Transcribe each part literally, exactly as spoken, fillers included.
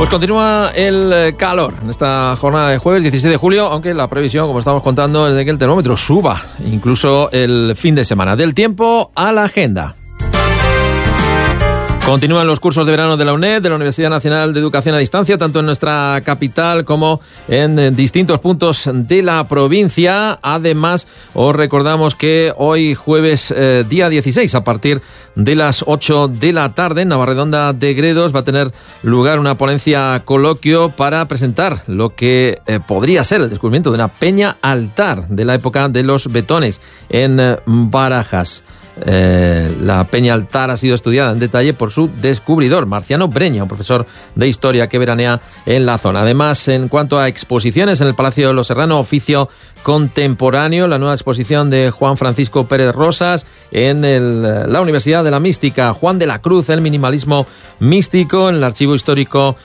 Pues continúa el calor en esta jornada de jueves dieciséis de julio, aunque la previsión, como estamos contando, es de que el termómetro suba, incluso el fin de semana. Del tiempo a la agenda. Continúan los cursos de verano de la UNED, de la Universidad Nacional de Educación a Distancia, tanto en nuestra capital como en distintos puntos de la provincia. Además, os recordamos que hoy jueves, eh, día dieciséis, a partir de las ocho de la tarde, en Navarredonda de Gredos va a tener lugar una ponencia coloquio para presentar lo que eh, podría ser el descubrimiento de una peña altar de la época de los Betones en eh, Barajas. Eh, la peña altar ha sido estudiada en detalle por su descubridor, Marciano Breña, un profesor de historia que veranea en la zona. Además, en cuanto a exposiciones, en el Palacio de Los Serrano, oficio contemporáneo, la nueva exposición de Juan Francisco Pérez Rosas, en el, la Universidad de la Mística, Juan de la Cruz, el minimalismo místico, en el Archivo Histórico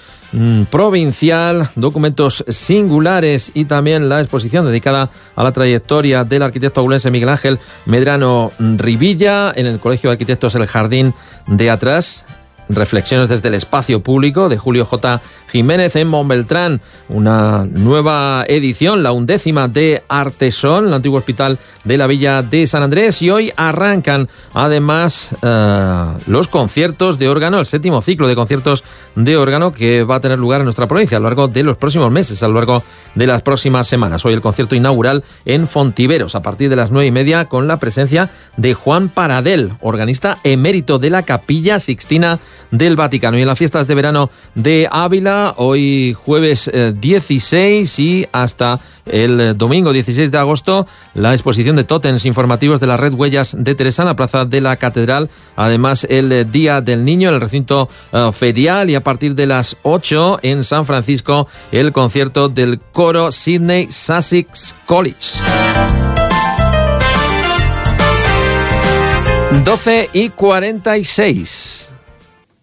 Provincial, documentos singulares, y también la exposición dedicada a la trayectoria del arquitecto abulense Miguel Ángel Medrano Rivilla, en el Colegio de Arquitectos El Jardín de Atrás. Reflexiones desde el espacio público de Julio J. Jiménez en Montbeltrán, una nueva edición, la undécima de Artesón, el antiguo hospital de la Villa de San Andrés, y hoy arrancan además eh, los conciertos de órgano, el séptimo ciclo de conciertos de órgano que va a tener lugar en nuestra provincia a lo largo de los próximos meses, a lo largo de las próximas semanas. Hoy el concierto inaugural en Fontiveros a partir de las nueve y media, con la presencia de Juan Paradel, organista emérito de la Capilla Sixtina del Vaticano. Y en las fiestas de verano de Ávila, hoy jueves eh, dieciséis y hasta el domingo dieciséis de agosto, la exposición de tótems informativos de la red Huellas de Teresa en la plaza de la Catedral. Además, el Día del Niño en el recinto uh, ferial, y a partir de las ocho en San Francisco, el concierto del coro Sydney Sussex College. doce y cuarenta y seis.